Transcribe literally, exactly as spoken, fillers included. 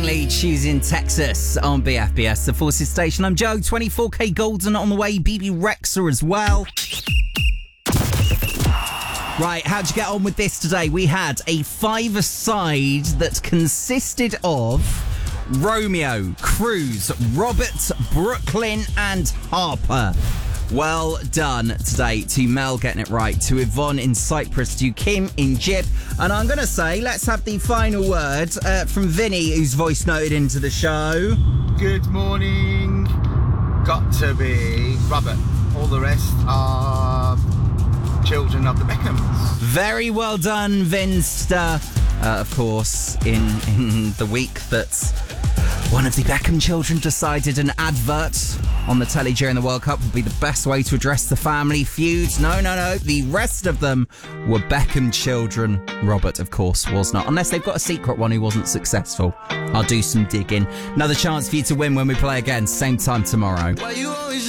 Stanley choosing Texas on B F B S, the Forces station. I'm Joe, twenty-four K Golden on the way, B B Rexa as well. Right, how'd you get on with this today? We had a five-a-side that consisted of Romeo, Cruz, Robert, Brooklyn and Harper. Well done today to Mel getting it right, to Yvonne in Cyprus, to Kim in Jib. And I'm going to say, let's have the final word uh, from Vinny, who's voice noted into the show. Good morning. Got to be Robert. All the rest are children of the Beckhams. Very well done, Vinster. Uh, of course, in, in the week that one of the Beckham children decided an advert on the telly during the World Cup would be the best way to address the family feud. No, no, no. The rest of them were Beckham children. Robert, of course, was not. Unless they've got a secret one who wasn't successful. I'll do some digging. Another chance for you to win when we play again. Same time tomorrow. Why you always